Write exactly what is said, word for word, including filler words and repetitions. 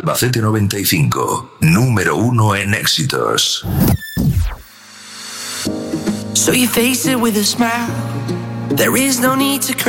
Albacete noventa y cinco, número uno en éxitos. So you face it with a smile. There is no need to cry.